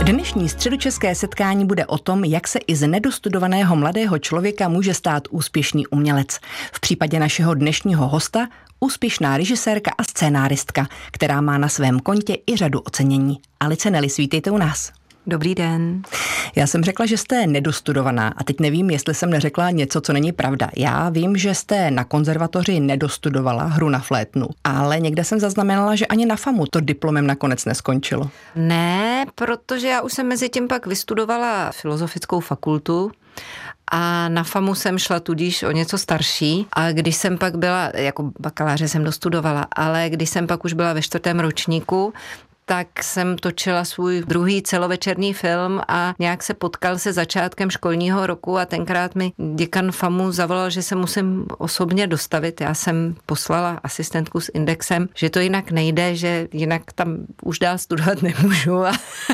Dnešní středočeské setkání bude o tom, jak se i z nedostudovaného mladého člověka může stát úspěšný umělec. V případě našeho dnešního hosta úspěšná režisérka a scénáristka, která má na svém kontě i řadu ocenění. Alice Nellis, vítejte u nás. Dobrý den. Já jsem řekla, že jste nedostudovaná a teď nevím, jestli jsem neřekla něco, co není pravda. Já vím, že jste na konzervatoři nedostudovala hru na flétnu, ale někde jsem zaznamenala, že ani na FAMu to diplomem nakonec neskončilo. Ne, protože já už jsem mezi tím pak vystudovala filozofickou fakultu a na FAMu jsem šla tudíž o něco starší a když jsem pak byla, jako bakaláře jsem dostudovala, ale když jsem pak už byla ve 4. ročníku, tak jsem točila svůj druhý celovečerní film a nějak se potkal se začátkem školního roku a tenkrát mi děkan FAMu zavolal, že se musím osobně dostavit. Já jsem poslala asistentku s indexem, že to jinak nejde, že jinak tam už dál studovat nemůžu a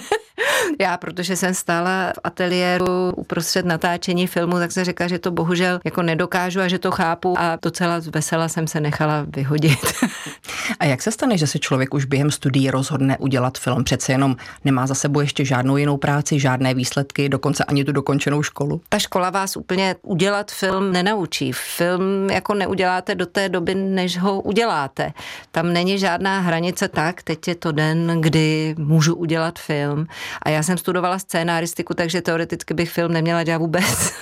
já, protože jsem stála v ateliéru uprostřed natáčení filmu, tak se řekla, že to bohužel jako nedokážu a že to chápu a docela vesela jsem se nechala vyhodit. A jak se stane, že se člověk už během studií rozhodne udělat film? Přece jenom nemá za sebou ještě žádnou jinou práci, žádné výsledky, dokonce ani tu dokončenou školu. Ta škola vás úplně udělat film nenaučí. Film jako neuděláte do té doby, než ho uděláte. Tam není žádná hranice tak, teď je to den, kdy můžu udělat film. A já jsem studovala scénáristiku, takže teoreticky bych film neměla dělat vůbec.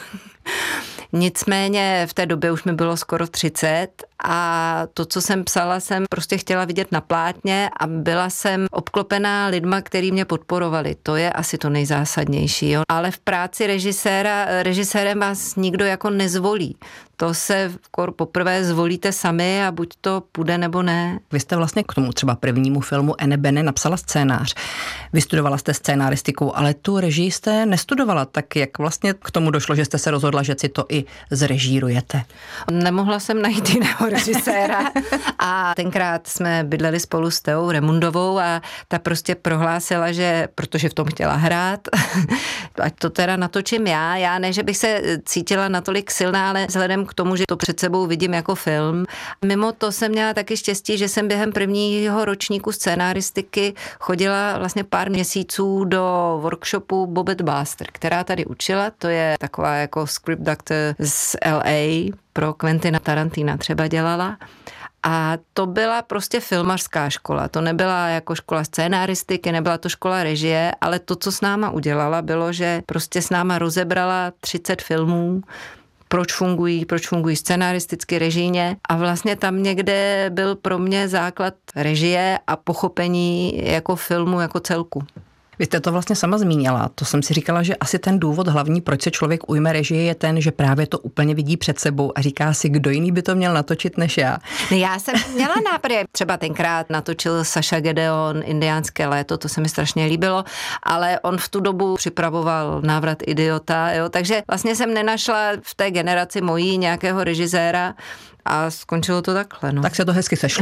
Nicméně v té době už mi bylo skoro 30 a to, co jsem psala, jsem prostě chtěla vidět na plátně a byla jsem obklopená lidma, který mě podporovali. To je asi to nejzásadnější. Jo. Ale v práci režisérem vás nikdo jako nezvolí. To se poprvé zvolíte sami a buď to půjde nebo ne. Vy jste vlastně k tomu třeba prvnímu filmu Ene Bene napsala scénář. Vystudovala jste scénáristiku, ale tu režii jste nestudovala. Tak jak vlastně k tomu došlo, že jste se rozhodla, že si to i zrežírujete? Nemohla jsem najít jiného režiséra a tenkrát jsme bydleli spolu s Teou Remundovou a ta prostě prohlásila, že protože v tom chtěla hrát, ať to teda natočím já. Já ne, že bych se cítila natolik silná, ale vzhledem k tomu, že to před sebou vidím jako film. Mimo to jsem měla taky štěstí, že jsem během prvního ročníku scénáristiky chodila vlastně pár měsíců do workshopu Bobette Baster, která tady učila. To je taková jako script doctor z LA, pro Quentina Tarantina třeba dělala. A to byla prostě filmařská škola. To nebyla jako škola scénáristiky, nebyla to škola režie, ale to, co s náma udělala, bylo, že prostě s náma rozebrala 30 filmů, proč fungují scenaristicky, režijně a vlastně tam někde byl pro mě základ režie a pochopení jako filmu, jako celku. Vy jste to vlastně sama zmínila. To jsem si říkala, že asi ten důvod hlavní, proč se člověk ujme režie, je ten, že právě to úplně vidí před sebou a říká si, kdo jiný by to měl natočit než já. Já jsem měla nápady. Třeba tenkrát natočil Saša Gedeon Indiánské léto, to se mi strašně líbilo, ale on v tu dobu připravoval Návrat idiota, jo, takže vlastně jsem nenašla v té generaci mojí nějakého režiséra, a skončilo to takhle, no. Tak se to hezky sešlo.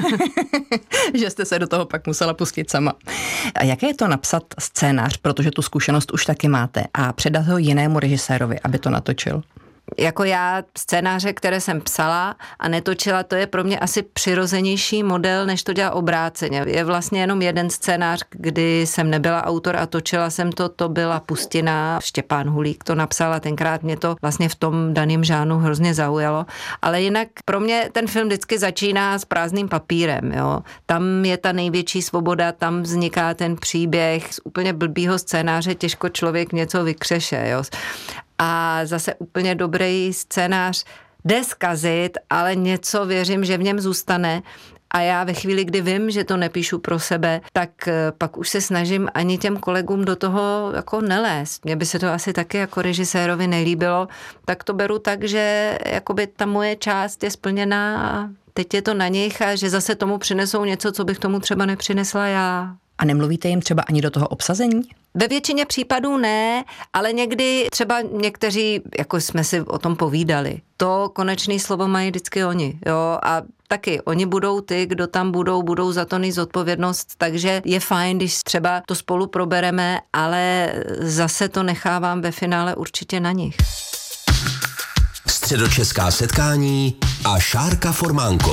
Že jste se do toho pak musela pustit sama. A jaké je to napsat scénář, protože tu zkušenost už taky máte, a předat ho jinému režisérovi, aby to natočil? Jako já scénáře, které jsem psala a netočila, to je pro mě asi přirozenější model, než to dělá obráceně. Je vlastně jenom jeden scénář, kdy jsem nebyla autor a točila jsem to byla Pustina, Štěpán Hulík to napsal a tenkrát mě to vlastně v tom daném žánru hrozně zaujalo. Ale jinak pro mě ten film vždycky začíná s prázdným papírem, jo. Tam je ta největší svoboda, tam vzniká ten příběh. Z úplně blbýho scénáře těžko člověk něco vykřeše, jo. A zase úplně dobrý scénář jde zkazit, ale něco věřím, že v něm zůstane. A já ve chvíli, kdy vím, že to nepíšu pro sebe, tak pak už se snažím ani těm kolegům do toho jako nelézt. Mně by se to asi taky jako režisérovi nelíbilo, tak to beru tak, že jakoby ta moje část je splněná a teď je to na nich a že zase tomu přinesou něco, co bych tomu třeba nepřinesla já. A nemluvíte jim třeba ani do toho obsazení? Ve většině případů ne, ale někdy třeba někteří, jako jsme si o tom povídali, to konečné slovo mají vždycky oni, jo, a taky oni budou ty, kdo tam budou za to nést zodpovědnost, takže je fajn, když třeba to spolu probereme, ale zase to nechávám ve finále určitě na nich. Středočeská setkání a Šárka Formánková.